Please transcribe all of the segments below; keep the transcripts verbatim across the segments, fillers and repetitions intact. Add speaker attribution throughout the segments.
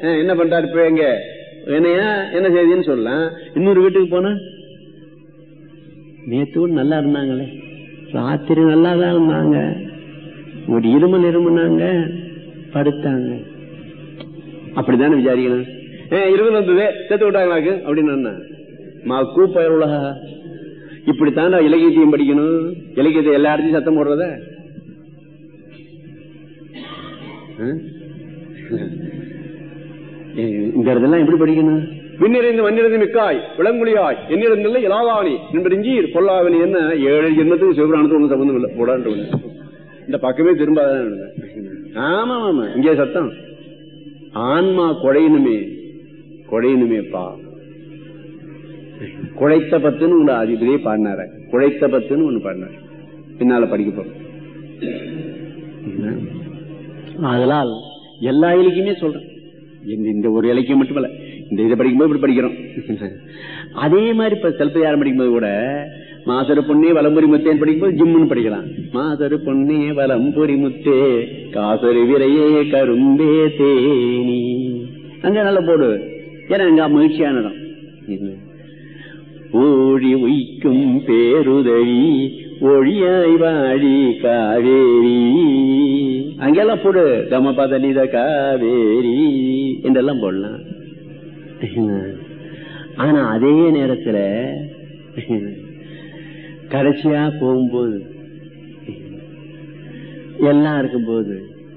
Speaker 1: என்ன பண்றாரு இப்ப எங்க என்னையா என்ன செய்தின்னு சொல்லலாம். இன்னொரு வீட்டுக்கு போனா நேத்து நல்லா இருந்தாங்களே, ராத்திரி நல்லா தான் இருந்தாங்க, ஒரு இருமல் இருமுனாங்க படுத்தாங்க. அப்படித்தானே விசாரிக்கணும். இருமல் வந்தது செத்து விட்டாங்களாக்கு அப்படின்னு மா கூப்பயர் உலக. இப்படித்தான் இலக்கியத்தையும் படிக்கணும். இலக்கியத்தை எல்லா இடத்தையும் சத்தம் போடுறத இந்த இடத்தெல்லாம் எப்படி படிக்கணும்? விண்ணிறைந்து மண்ணிறந்து மிக்காய் விளங்குழியாய் என்னிறந்தில்லை இலாவாணி என்பறிஞ்சீர் பொல்லாவணி. என்ன ஏழு ஜென்மத்துக்கு சிவபுராணத்துக்கு ஒன்றும் சம்பந்தம் இல்லை போடான்னு இந்த பக்கமே திரும்பாதான். ஆமா ஆமா இங்கே சத்தம். ஆன்மா குழையணுமே குழையணுமேப்பா. குழைத்த பத்துன்னு ஒண்ணு அதிபதியே பாடினார. குழைத்த பத்துன்னு ஒண்ணு பாடினார். பின்னால படிக்க போறோம். அதனால் எல்லா இலக்கியமே சொல்றேன். இந்த ஒரு இலக்கியம் மட்டும் இல்ல, இந்த இதை படிக்கும்போது இப்படி படிக்கிறோம். அதே மாதிரி இப்ப சிலப்பதிகாரம் படிக்கும்போது கூட மாசரு பொன்னே வலம்புரி முத்தேன்னு படிக்கும்போது ஜிம்முன்னு படிக்கலாம். மாசரு பொன்னே வலம்புரி முத்தே காசரு விரையே கரும்பே தேனி. அங்க நல்லா போடு. ஏன்னா அங்க மகிழ்ச்சியான இடம். ஓழி உய்க்கும் பேருதவி ஒழியாய் வாழி காவேரி. அங்கெல்லாம் போடு. கம பதனித காவேரி என்றெல்லாம் போடலாம். ஆனா அதே நேரத்துல கடைசியா போகும்போது எல்லாம் இருக்கும் போது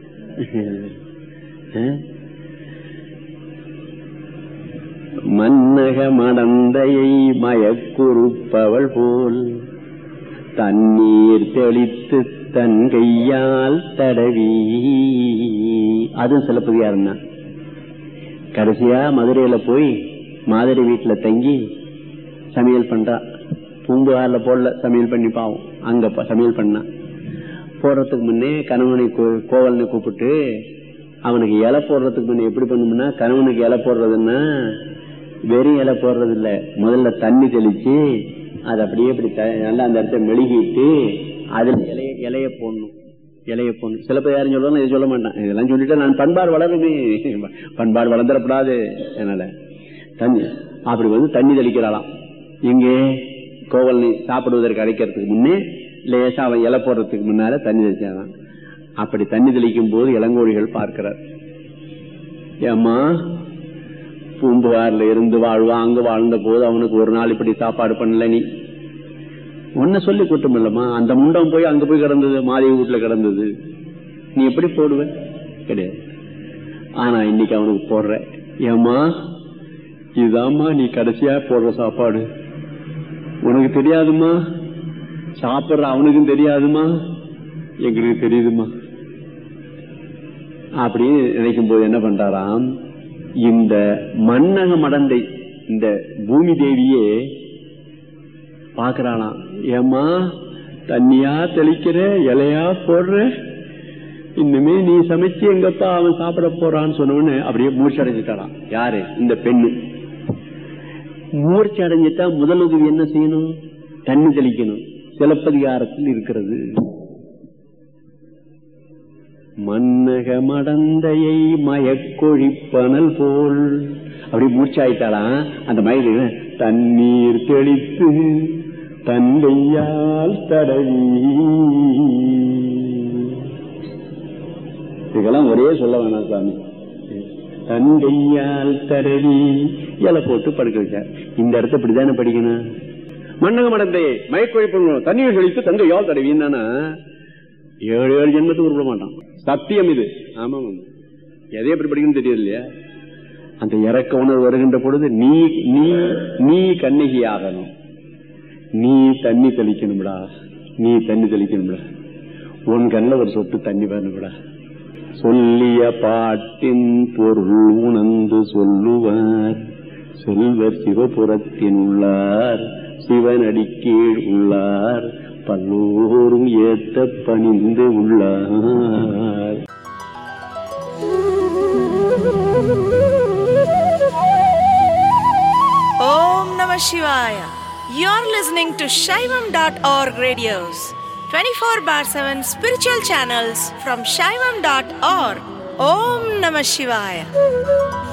Speaker 1: மன்னக மடந்தையை மயக்குறுப்பவள் போல் தண்ணீர் தெளித்து தன் கையால் தடவி. அதுவும் சிலப்பதிகாரம் தான். கடைசியா மதுரையில போய் மாதிரி வீட்டுல தங்கி சமையல் பண்றா. பூம்புகார்ல போடல, சமையல் பண்ணி பாவம் அங்க சமையல் பண்ணா. போடுறதுக்கு முன்னே கணவனை கோவல்னு கூப்பிட்டு அவனுக்கு இலை போடுறதுக்கு முன்னே எப்படி பண்ணும்னா, கணவனுக்கு இலை போடுறதுன்னா வெறும் இலை போடுறது இல்ல, முதல்ல தண்ணி தெளிச்சு அது அப்படியே இப்படி நல்லா அந்த இடத்த மெழுகிட்டு அதுல இலைய இலைய போடணும். இலைய போடணும். சிலப்பதிகாரம் சொல்லுவாங்க, இதை சொல்ல மாட்டான். இதெல்லாம் சொல்லிட்டு நான் பண்பாடு வளருமே, பண்பாடு வளர்ந்துடப்படாது. அதனால தண்ணி அப்படி வந்து தண்ணி தெளிக்கிறாளாம். இங்கே கோவல் சாப்பிடுவதற்கு அடைக்கிறதுக்கு முன்னே லேசா அவன் இலை போடுறதுக்கு முன்னால தண்ணி தெளிச்சாதான். அப்படி தண்ணி தெளிக்கும் போது இளங்கோழிகள் பார்க்கிறார். ஏம்மா பூம்புகார்ல இருந்து வாழ்வா, அங்க வாழ்ந்த போது அவனுக்கு ஒரு நாள் இப்படி சாப்பாடு பண்ணல, நீ ஒன்ன சொல்லி கூட்டம் இல்லம்மா. அந்த முண்டம் போய் அங்க போய் கிடந்தது, மாதேவி வீட்டுல கிடந்தது, நீ எப்படி போடுவ? கிடையாது. ஆனா இன்னைக்கு அவனுக்கு போடுற. ஏம்மா இதுதாம்மா நீ கடைசியா போடுற சாப்பாடு, உனக்கு தெரியாதுமா, சாப்பிடுற அவனுக்கும் தெரியாதுமா, எங்களுக்கு தெரியுதுமா. அப்படின்னு நினைக்கும் போது என்ன பண்றாராம், இந்த மன்னக மடந்தை இந்த பூமி தேவியே பாக்குறாளாம். ஏம்மா தண்ணியா தெளிக்கிற, இலையா போடுற, இன்னுமே நீ சமைச்சு எங்கப்பா அவன் சாப்பிட போறான்னு சொன்னவன்னு அப்படியே மூர்ச்சி அடைஞ்சிட்டாராம். யாரு? இந்த பெண்ணு. மூர்ச்சி அடைஞ்சிட்டா முதல் உதவி என்ன செய்யணும்? தண்ணி தெளிக்கணும். சிலப்பதிகாரத்தில் இருக்கிறது. மன்னக மடந்தையை மயக்கொழிப்பனல் போல் அப்படி மூர்ச்சாயிட்டாலாம். அந்த மயில தண்ணீர் தெளித்து தந்தையால் தடவி. இதெல்லாம் ஒரே சொல்ல வேணாம் சாமி. தந்தையால் தடவி இலை போட்டு படுக்க வச்சார். இந்த இடத்த இப்படித்தானே படிக்கணும். மன்னக மடந்தையை மயக்கொழிப்பணும் தண்ணீர் தெளித்து தந்தையால் தடவி. என்னன்னா ஏழு ஏழு ஜென்மத்துக்கு உருப்பட மாட்டான். சத்தியம் இது. ஆமா, எதை எப்படி படிக்கணும் தெரியாது இல்லையா? அந்த இறக்க உணர்வு வருகின்ற பொழுது நீ நீ நீ கண்ணகியாகணும். நீ தண்ணி தெளிக்கணும்டா, நீ தண்ணி தெளிக்கணும்டா, உன் கண்ணில் ஒரு சொட்டு தண்ணி வரணும்டா. சொல்லிய பாட்டின் பொருள் உணர்ந்து சொல்லுவார் செல்வர் சிவபுரத்தின் உள்ளார் சிவனடி கீழ் உள்ளார் பல்லோரும் ஏத்த பணிந்து உள்ளார்.
Speaker 2: Om Namah Shivaya. You're listening to Shaivam dot org radios, twenty-four bar seven spiritual channels from Shaivam dot org. Om Namah Shivaya.